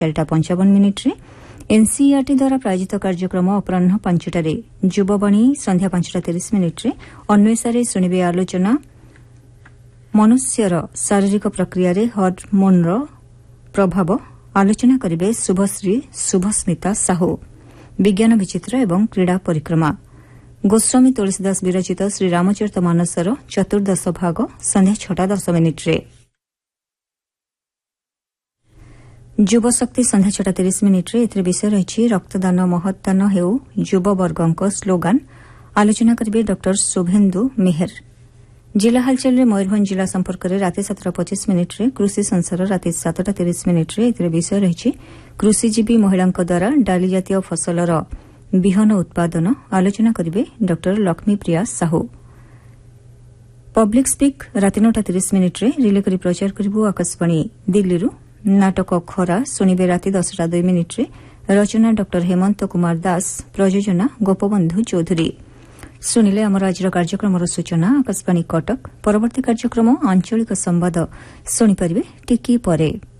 4:55 NCERT द्वारा प्रायोजित कार्यक्रम अपराह 5टारे युववाणी संध्या 5:30 अन्वेषारे शुणिबे आलोचना मनुष्यर शारीरिक प्रक्रिया हर्मोन प्रभाव आलोचना करिबे शुभश्री शुभस्मिता साहू विज्ञान विचित्र एवं क्रीड़ा परिक्रमा गोस्वामी तुलसीदास विरचित श्री रामचरित मानसर 14 भाग संध्या 6:10 युवशक्ति संध्या 6:30 एथिरे विषय रही रक्तदान महत्दान हेउ युववर्गक स्लोगान आलोचना करिबे डॉक्टर शुभेन्दु मेहर जिला हालचाल मयूरभंज जिला संपर्क में राति 7:25 कृषि संसार राति 7:30 एथिरे विषय रही कृषिजीवी महिला द्वारा डाली जातीय फसलर बिहन उत्पादन आलोचना करिबे doctor Lakshmipriya Sahu public speak राति 9:30 रिले करी प्रचार करिबो आकाशवाणी दिल्ली नाटक खरा शुणिबे राति 10:02 रचना डॉक्टर हेमंत कुमार दास प्रयोजना गोपबंधु चौधरी शुणिले आमर आज कार्यक्रम सूचना आकाशवाणी कटक परवर्ती कार्यक्रम आंचलिक संवाद शुणिपारे टिकी परे।